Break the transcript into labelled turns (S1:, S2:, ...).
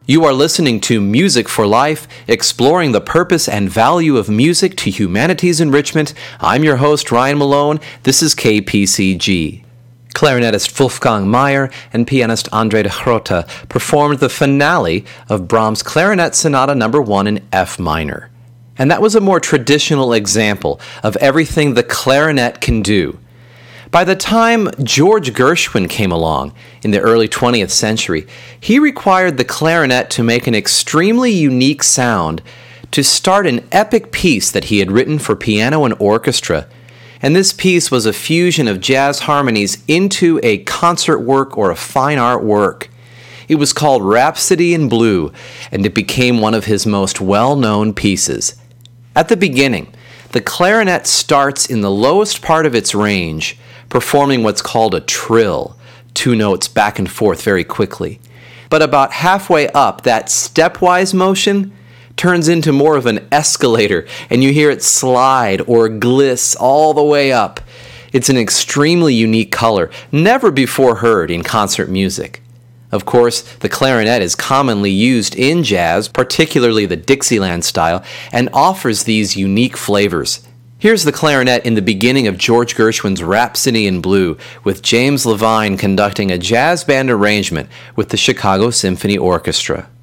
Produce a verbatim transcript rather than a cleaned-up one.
S1: You are listening to Music for Life, exploring the purpose and value of music to humanity's enrichment. I'm your host, Ryan Malone. This is K P C G. Clarinetist Wolfgang Mayer and pianist Andre de Grote performed the finale of Brahms' Clarinet Sonata number one in F minor. And that was a more traditional example of everything the clarinet can do. By the time George Gershwin came along in the early twentieth century, he required the clarinet to make an extremely unique sound to start an epic piece that he had written for piano and orchestra. And this piece was a fusion of jazz harmonies into a concert work or a fine art work. It was called Rhapsody in Blue, and it became one of his most well-known pieces. At the beginning, the clarinet starts in the lowest part of its range, performing what's called a trill, two notes back and forth very quickly. But about halfway up, that stepwise motion turns into more of an escalator, and you hear it slide or gliss all the way up. It's an extremely unique color, never before heard in concert music. Of course, the clarinet is commonly used in jazz, particularly the Dixieland style, and offers these unique flavors. Here's the clarinet in the beginning of George Gershwin's Rhapsody in Blue, with James Levine conducting a jazz band arrangement with the Chicago Symphony Orchestra.